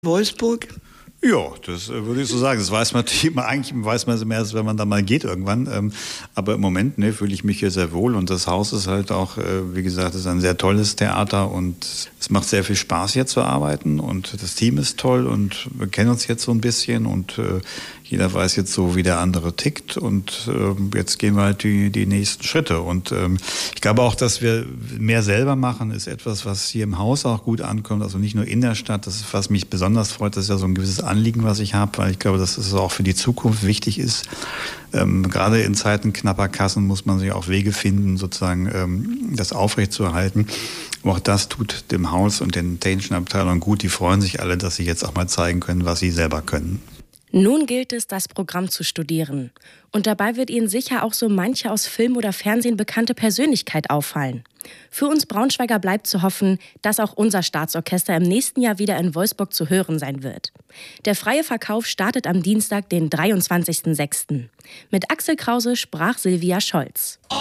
Wolfsburg? Ja, das würde ich so sagen. Das weiß man natürlich immer, eigentlich weiß man es mehr, als wenn man da mal geht irgendwann. Aber im Moment fühle ich mich hier sehr wohl und das Haus ist halt auch, wie gesagt, ist ein sehr tolles Theater und es macht sehr viel Spaß hier zu arbeiten und das Team ist toll und wir kennen uns jetzt so ein bisschen und jeder weiß jetzt so, wie der andere tickt und jetzt gehen wir halt die nächsten Schritte. Und ich glaube auch, dass wir mehr selber machen, ist etwas, was hier im Haus auch gut ankommt. Also nicht nur in der Stadt, das ist, was mich besonders freut, das ist ja so ein gewisses Anliegen, was ich habe, weil ich glaube, dass es auch für die Zukunft wichtig ist. Gerade in Zeiten knapper Kassen muss man sich auch Wege finden, sozusagen das aufrechtzuerhalten. Aber auch das tut dem Haus und den technischen Abteilungen gut. Die freuen sich alle, dass sie jetzt auch mal zeigen können, was sie selber können. Nun gilt es, das Programm zu studieren. Und dabei wird Ihnen sicher auch so manche aus Film oder Fernsehen bekannte Persönlichkeit auffallen. Für uns Braunschweiger bleibt zu hoffen, dass auch unser Staatsorchester im nächsten Jahr wieder in Wolfsburg zu hören sein wird. Der freie Verkauf startet am Dienstag, den 23.06. Mit Axel Krause sprach Silvia Scholz.